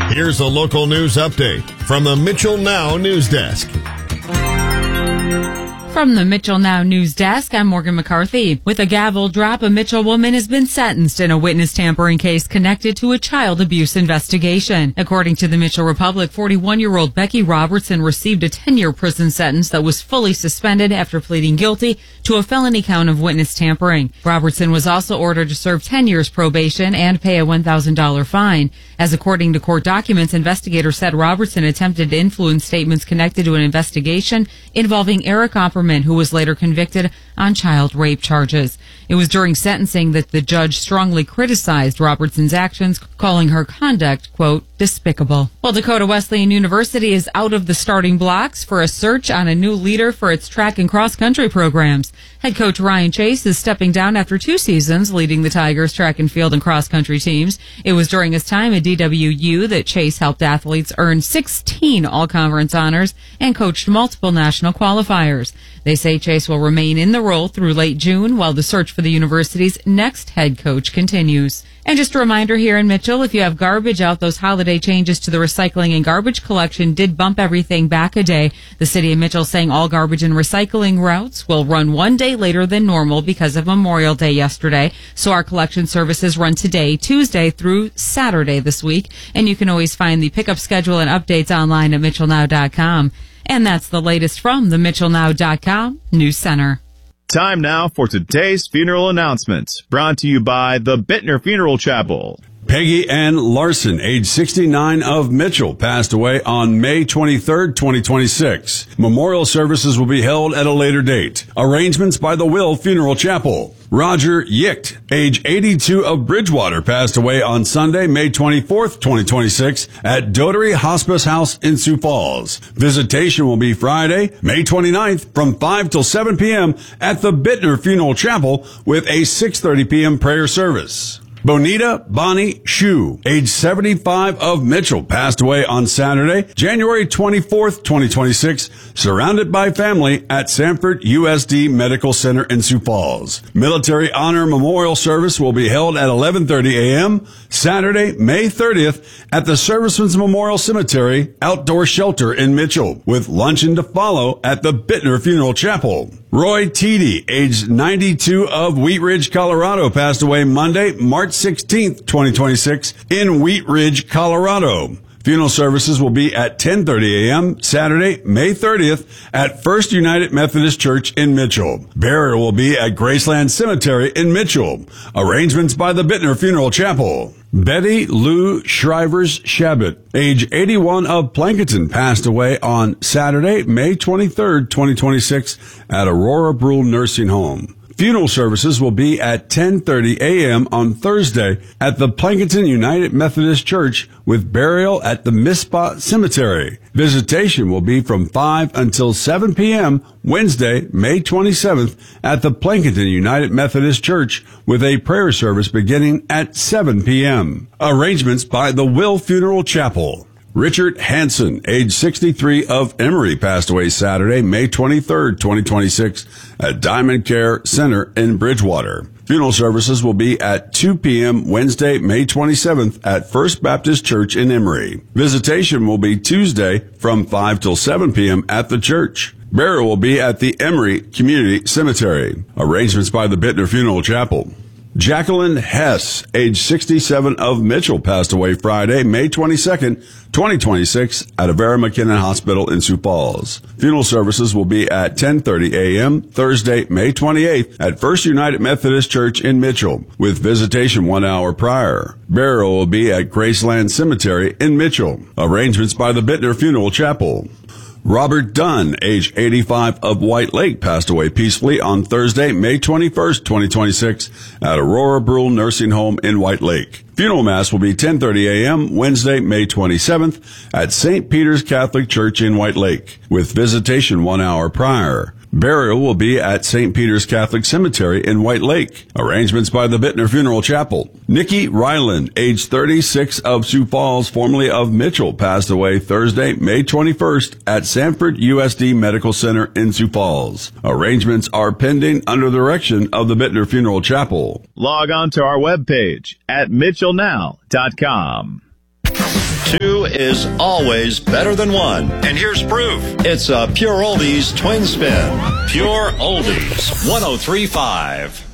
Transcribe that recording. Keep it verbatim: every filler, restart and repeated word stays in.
Here's a local news update from the Mitchell Now News Desk. From the Mitchell Now News Desk, I'm Morgan McCarthy. With a gavel drop, a Mitchell woman has been sentenced in a witness tampering case connected to a child abuse investigation. According to the Mitchell Republic, forty-one-year-old Becky Robertson received a ten-year prison sentence that was fully suspended after pleading guilty to a felony count of witness tampering. Robertson was also ordered to serve ten years probation and pay a one thousand dollars fine. As according to court documents, investigators said Robertson attempted to influence statements connected to an investigation involving Eric Opperman, who was later convicted on child rape charges. It was during sentencing that the judge strongly criticized Robertson's actions, calling her conduct, quote, despicable. Well, Dakota Wesleyan University is out of the starting blocks for a search on a new leader for its track and cross-country programs. Head coach Ryan Chase is stepping down after two seasons leading the Tigers track and field and cross-country teams. It was during his time at D W U that Chase helped athletes earn sixteen all-conference honors and coached multiple national qualifiers. They say Chase will remain in the role through late June while the search for the university's next head coach continues. And just a reminder here in Mitchell, if you have garbage out, those holiday changes to the recycling and garbage collection did bump everything back a day. The city of Mitchell saying all garbage and recycling routes will run one day later than normal because of Memorial Day yesterday. So our collection services run today, Tuesday through Saturday this week. And you can always find the pickup schedule and updates online at mitchell now dot com. And that's the latest from the mitchell now dot com News Center. Time now for today's funeral announcements, brought to you by the Bittner Funeral Chapel. Peggy Ann Larson, age sixty-nine, of Mitchell, passed away on May twenty-third, twenty twenty-six. Memorial services will be held at a later date. Arrangements by the Will Funeral Chapel. Roger Yicht, age eighty-two, of Bridgewater, passed away on Sunday, May twenty-fourth, twenty twenty-six, at Dotery Hospice House in Sioux Falls. Visitation will be Friday, May twenty-ninth, from five till seven p.m. at the Bittner Funeral Chapel with a six thirty p.m. prayer service. Bonita Bonnie Shu, age seventy-five, of Mitchell, passed away on Saturday, January twenty-fourth, twenty twenty-six, surrounded by family at Sanford U S D Medical Center in Sioux Falls. Military Honor Memorial Service will be held at eleven thirty a.m. Saturday, May thirtieth, at the Servicemen's Memorial Cemetery Outdoor Shelter in Mitchell, with luncheon to follow at the Bittner Funeral Chapel. Roy Teedy, age ninety-two, of Wheat Ridge, Colorado, passed away Monday, March sixteenth, twenty twenty-six, in Wheat Ridge, Colorado. Funeral services will be at ten thirty a.m. Saturday, May thirtieth, at First United Methodist Church in Mitchell. Burial will be at Graceland Cemetery in Mitchell. Arrangements by the Bittner Funeral Chapel. Betty Lou Shrivers Shabbat, age eighty-one, of Plankinton, passed away on Saturday, May twenty-third, twenty twenty-six, at Aurora Brule Nursing Home. Funeral services will be at ten thirty a.m. on Thursday at the Plankinton United Methodist Church, with burial at the Mizpah Cemetery. Visitation will be from five until seven p.m. Wednesday, May twenty-seventh, at the Plankinton United Methodist Church, with a prayer service beginning at seven p.m. Arrangements by the Will Funeral Chapel. Richard Hansen, age sixty-three, of Emory, passed away Saturday, May twenty-third, twenty twenty-six, at Diamond Care Center in Bridgewater. Funeral services will be at two p.m. Wednesday, May twenty-seventh, at First Baptist Church in Emory. Visitation will be Tuesday from five till seven p.m. at the church. Burial will be at the Emory Community Cemetery. Arrangements by the Bittner Funeral Chapel. Jacqueline Hess, age sixty-seven, of Mitchell, passed away Friday, May twenty-second, twenty twenty-six, at Avera McKinnon Hospital in Sioux Falls. Funeral services will be at ten thirty a.m. Thursday, May twenty-eighth, at First United Methodist Church in Mitchell, with visitation one hour prior. Burial will be at Graceland Cemetery in Mitchell. Arrangements by the Bittner Funeral Chapel. Robert Dunn, age eighty-five, of White Lake, passed away peacefully on Thursday, May twenty-first, twenty twenty-six, at Aurora Brule Nursing Home in White Lake. Funeral Mass will be ten thirty a.m. Wednesday, May twenty-seventh, at Saint Peter's Catholic Church in White Lake, with visitation one hour prior. Burial will be at Saint Peter's Catholic Cemetery in White Lake. Arrangements by the Bittner Funeral Chapel. Nikki Ryland, age thirty-six, of Sioux Falls, formerly of Mitchell, passed away Thursday, May twenty-first, at Sanford U S D Medical Center in Sioux Falls. Arrangements are pending under the direction of the Bittner Funeral Chapel. Log on to our webpage at mitchell now dot com. Two is always better than one. And here's proof. It's a Pure Oldies twin spin. Pure Oldies, one oh three point five.